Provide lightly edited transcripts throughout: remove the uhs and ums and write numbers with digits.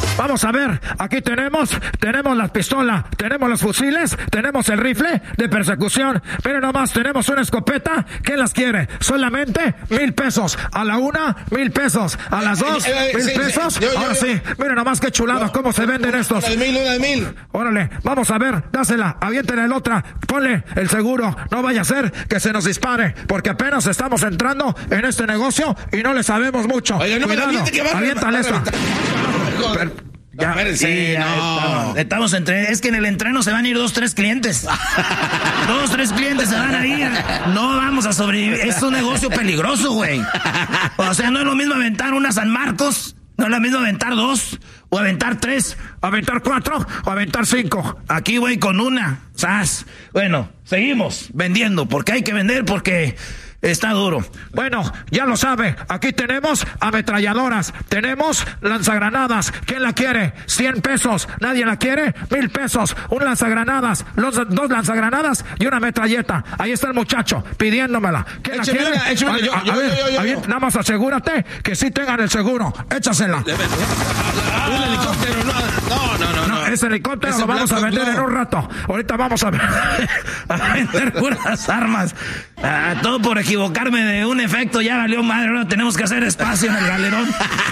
Vamos a ver, aquí tenemos la pistola, tenemos los fusiles, tenemos el rifle de persecución. Miren nomás, tenemos una escopeta. ¿Quién las quiere? Solamente 1,000 pesos. A la una, 1,000 pesos. A las dos, 1,000 pesos. Ahora sí, miren nomás qué chulada, cómo se venden estos. Una de 1,000. Órale, vamos a ver, dásela, aviéntale la otra, ponle el seguro. No vaya a ser que se nos dispare, porque apenas estamos entrando en este negocio y no le sabemos mucho. Oye, no cuidado, aviéntale esta. Ya, sí, no. Estamos es que en el entreno se van a ir 2, 3 clientes. 2, 3 clientes se van a ir. No vamos a sobrevivir. Es un negocio peligroso, güey. O sea, no es lo mismo aventar una San Marcos. No es lo mismo aventar 2 o aventar 3, aventar 4 o aventar 5. Aquí, güey, con una. ¡Sas! Bueno, seguimos vendiendo. Porque hay que vender, porque está duro. Bueno, ya lo sabe. Aquí tenemos ametralladoras. Tenemos lanzagranadas. ¿Quién la quiere? 100 pesos. ¿Nadie la quiere? 1,000 pesos. Un lanzagranadas. 2 lanzagranadas y una metralleta. Ahí está el muchacho pidiéndomela. ¿Quién la quiere? A ver, nada más asegúrate que sí tengan el seguro. Échasela. Un helicóptero, no. Ese helicóptero lo vamos a vender en un rato. Ahorita vamos a vender puras armas. Todo por equivocarme de un efecto, ya valió madre. Ahora tenemos que hacer espacio en el galerón.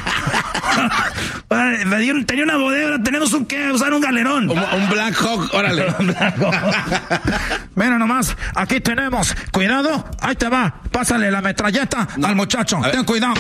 Tenía una bodega, ahora tenemos que usar un galerón. Un Black Hawk, órale. Mira nomás, aquí tenemos. Cuidado, ahí te va. Pásale la metralleta al muchacho. Ten cuidado.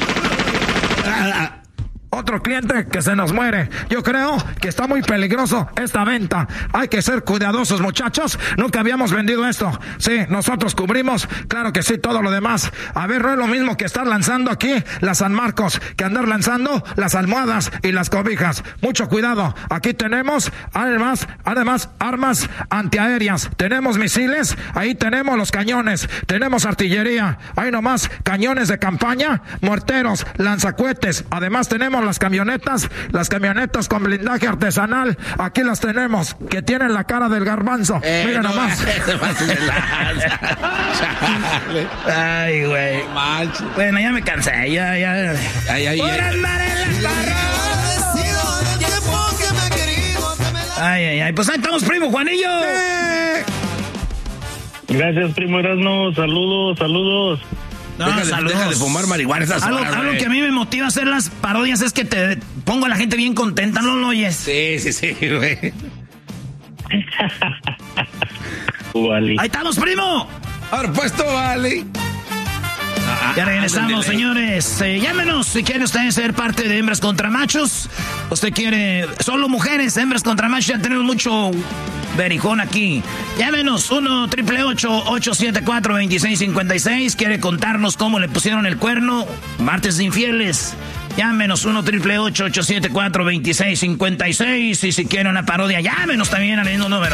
Otro cliente que se nos muere. Yo creo que está muy peligroso esta venta. Hay que ser cuidadosos, muchachos. Nunca habíamos vendido esto. Sí, nosotros cubrimos, claro que sí, todo lo demás. A ver, no es lo mismo que estar lanzando aquí las San Marcos, que andar lanzando las almohadas y las cobijas. Mucho cuidado. Aquí tenemos, además, armas antiaéreas. Tenemos misiles, ahí tenemos los cañones. Tenemos artillería. Ahí nomás, cañones de campaña, morteros, lanzacohetes. Además tenemos las camionetas con blindaje artesanal. Aquí las tenemos, que tienen la cara del garbanzo. Mira nomás. Ay, güey. Bueno, ya me cansé. Ay. Pues ahí estamos, primo Juanillo. Gracias, primo Erasmo. Saludos. No, deja de fumar marihuana esas horas, algo que a mí me motiva a hacer las parodias es que te pongo a la gente bien contenta, ¿no lo oyes? Sí, güey. Vale. Ahí estamos, primo. Ahora puesto, vale. Ya regresamos, señores. Llámenos si quiere usted ser parte de Hembras contra Machos. Usted quiere solo mujeres, Hembras contra Machos. Ya tenemos mucho berijón aquí. Llámenos 1-888-874-2656. Quiere contarnos cómo le pusieron el cuerno. Martes de infieles. Llámenos 1-888-874-2656. Y si quiere una parodia, llámenos también al mismo número.